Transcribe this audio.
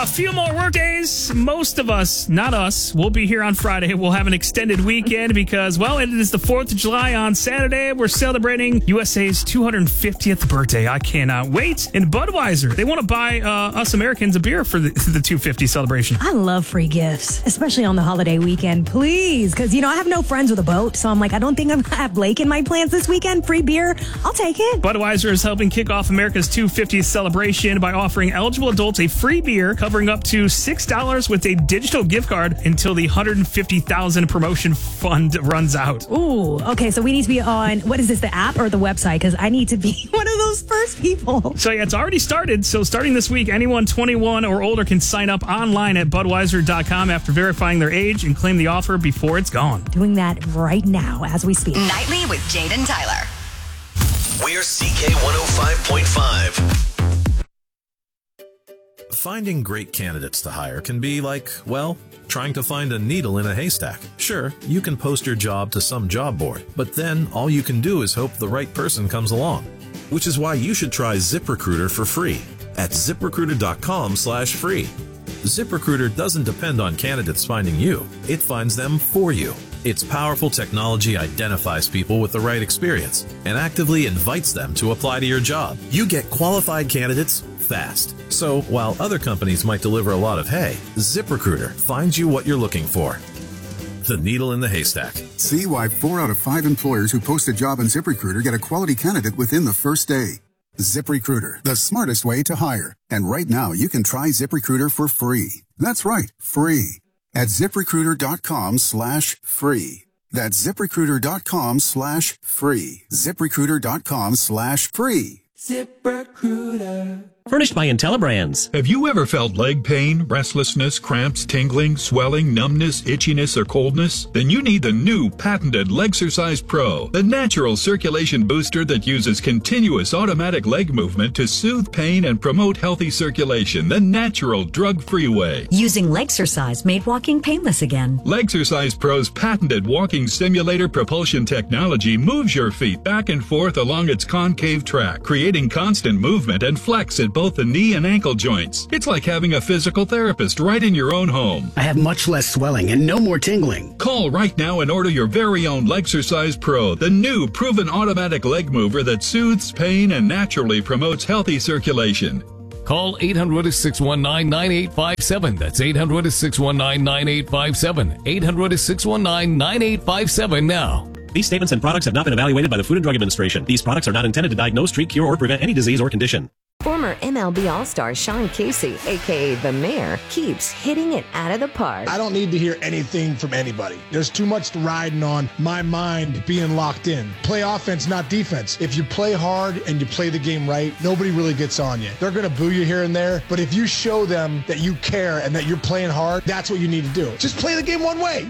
A few more work days. Most of us, not us, will be here on Friday. We'll have an extended weekend because, well, it is the 4th of July on Saturday. We're celebrating USA's 250th birthday. I cannot wait. And Budweiser, they want to buy us Americans a beer for the 250 celebration. I love free gifts, especially on the holiday weekend. Please, because, I have no friends with a boat. So I'm like, I don't think I'm going to have Blake in my plans this weekend. Free beer, I'll take it. Budweiser is helping kick off America's 250th celebration by offering eligible adults a free beer covering up to $6 with a digital gift card until the $150,000 promotion fund runs out. Ooh, okay, so we need to be on, what is this, the app or the website? Because I need to be one of those first people. So yeah, it's already started. So starting this week, anyone 21 or older can sign up online at Budweiser.com after verifying their age and claim the offer before it's gone. Doing that right now as we speak. Nightly with Jade and Tyler. We're CK105.5. Finding great candidates to hire can be like, well, trying to find a needle in a haystack. Sure, you can post your job to some job board, but then all you can do is hope the right person comes along. Which is why you should try ZipRecruiter for free at ZipRecruiter.com/free. ZipRecruiter doesn't depend on candidates finding you. It finds them for you. Its powerful technology identifies people with the right experience and actively invites them to apply to your job. You get qualified candidates fast. So while other companies might deliver a lot of hay, ZipRecruiter finds you what you're looking for. The needle in the haystack. See why 4 out of 5 employers who post a job on ZipRecruiter get a quality candidate within the first day. ZipRecruiter, the smartest way to hire. And right now, you can try ZipRecruiter for free. That's right, free. At ZipRecruiter.com/free. That's ZipRecruiter.com/free. ZipRecruiter.com/free. ZipRecruiter. Furnished by IntelliBrands. Have you ever felt leg pain, restlessness, cramps, tingling, swelling, numbness, itchiness, or coldness? Then you need the new patented Legsercise Pro, the natural circulation booster that uses continuous automatic leg movement to soothe pain and promote healthy circulation the natural, drug-free way. Using Legsercise made walking painless again. Legsercise Pro's patented walking simulator propulsion technology moves your feet back and forth along its concave track, creating constant movement and flex at both the knee and ankle joints. It's like having a physical therapist right in your own home. I have much less swelling and no more tingling. Call right now and order your very own Legsercise Pro, the new proven automatic leg mover that soothes pain and naturally promotes healthy circulation. Call 800-619-9857. That's 800-619-9857. 800-619-9857 now. These statements and products have not been evaluated by the Food and Drug Administration. These products are not intended to diagnose, treat, cure, or prevent any disease or condition. Former MLB All-Star Sean Casey, a.k.a. The Mayor, keeps hitting it out of the park. I don't need to hear anything from anybody. There's too much riding on my mind being locked in. Play offense, not defense. If you play hard and you play the game right, nobody really gets on you. They're going to boo you here and there, but if you show them that you care and that you're playing hard, that's what you need to do. Just play the game one way.